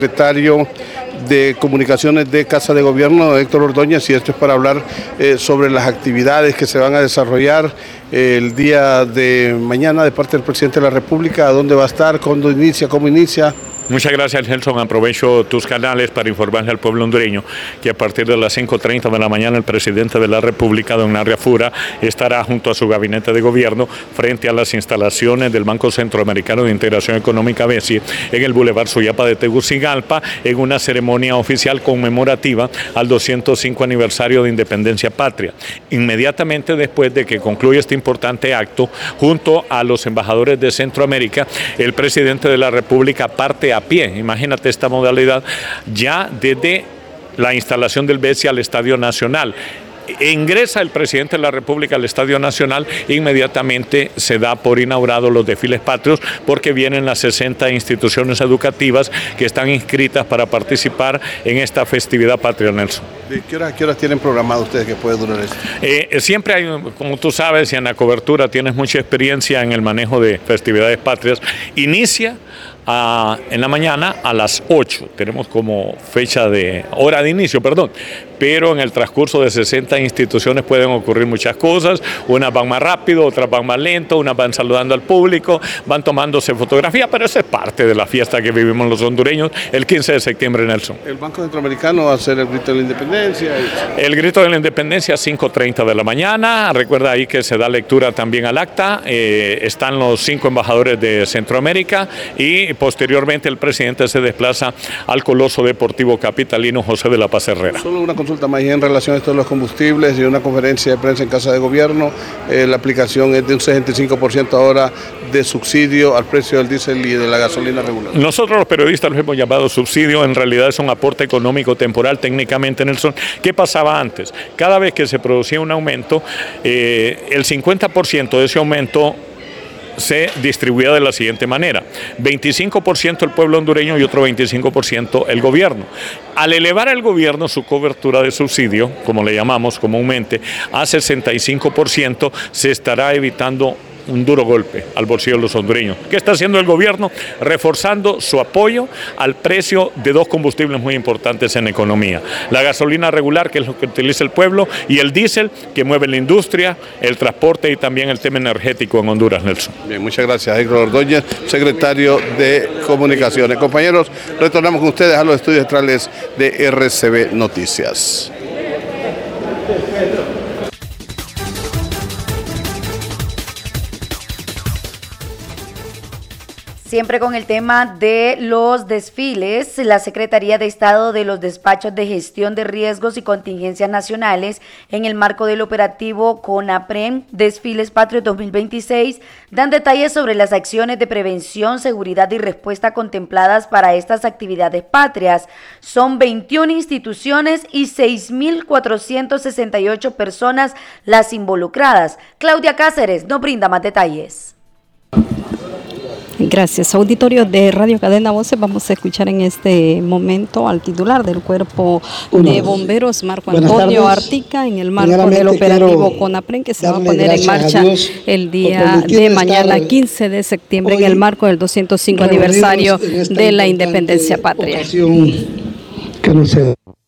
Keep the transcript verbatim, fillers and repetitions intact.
Secretario de Comunicaciones de Casa de Gobierno, Héctor Ordóñez, y esto es para hablar eh, sobre las actividades que se van a desarrollar eh, el día de mañana de parte del Presidente de la República. ¿A dónde va a estar? ¿Cuándo inicia? ¿Cómo inicia? Muchas gracias, Nelson. Aprovecho tus canales para informarle al pueblo hondureño que a partir de las cinco y treinta de la mañana el presidente de la República, don Narria Fura, estará junto a su gabinete de gobierno frente a las instalaciones del Banco Centroamericano de Integración Económica, BESI, en el Boulevard Suyapa de Tegucigalpa, en una ceremonia oficial conmemorativa al doscientos cinco aniversario de Independencia Patria. Inmediatamente después de que concluya este importante acto, junto a los embajadores de Centroamérica, el presidente de la República parte a pie, imagínate esta modalidad, ya desde la instalación del BESI al Estadio Nacional. Ingresa el presidente de la República al Estadio Nacional e inmediatamente se da por inaugurado los desfiles patrios, porque vienen las sesenta instituciones educativas que están inscritas para participar en esta festividad patria, Nelson. ¿De qué horas, qué horas tienen programado ustedes que puede durar esto? Eh, siempre hay, como tú sabes, y en la cobertura tienes mucha experiencia en el manejo de festividades patrias. Inicia a, en la mañana a las ocho, tenemos como fecha de, hora de inicio, perdón, pero en el transcurso de sesenta instituciones pueden ocurrir muchas cosas. Unas van más rápido, otras van más lento, unas van saludando al público, van tomándose fotografía, pero eso es parte de la fiesta que vivimos los hondureños el quince de septiembre, Nelson. El Banco Centroamericano va a hacer el grito de la independencia. Y... El grito de la independencia a cinco y treinta de la mañana. Recuerda ahí que se da lectura también al acta. Eh, están los cinco embajadores de Centroamérica y posteriormente el presidente se desplaza al Coloso Deportivo Capitalino José de la Paz Herrera. Solo una consulta más en relación a esto de los combustibles y una conferencia de prensa en Casa de Gobierno. Eh, la aplicación es de un sesenta y cinco por ciento ahora de subsidio al precio del diésel y de la gasolina regular. Nosotros los periodistas lo hemos llamado subsidio, en realidad es un aporte económico temporal técnicamente, Nelson. ¿Qué pasaba antes? Cada vez que se producía un aumento, eh, el cincuenta por ciento de ese aumento se distribuía de la siguiente manera: veinticinco por ciento el pueblo hondureño y otro veinticinco por ciento el gobierno. Al elevar el gobierno su cobertura de subsidio, como le llamamos comúnmente, a sesenta y cinco por ciento, se estará evitando un duro golpe al bolsillo de los hondureños. ¿Qué está haciendo el gobierno? Reforzando su apoyo al precio de dos combustibles muy importantes en economía: la gasolina regular, que es lo que utiliza el pueblo, y el diésel, que mueve la industria, el transporte y también el tema energético en Honduras, Nelson. Bien, muchas gracias, Héctor Ordóñez, secretario de Comunicaciones. Compañeros, retornamos con ustedes a los estudios centrales de R C B Noticias. Siempre con el tema de los desfiles, la Secretaría de Estado de los Despachos de Gestión de Riesgos y Contingencias Nacionales, en el marco del operativo CONAPREM Desfiles Patrios dos mil veintiséis, dan detalles sobre las acciones de prevención, seguridad y respuesta contempladas para estas actividades patrias. Son veintiuna instituciones y seis mil cuatrocientas sesenta y ocho personas las involucradas. Claudia Cáceres nos brinda más detalles. Gracias. Auditorio de Radio Cadena Voces, vamos a escuchar en este momento al titular del Cuerpo de Bomberos, Marco Antonio Artica, en el marco del operativo CONAPREM, que se va a poner en marcha el día de mañana, quince de septiembre, en el marco del doscientos cinco aniversario de la Independencia Patria. Que no se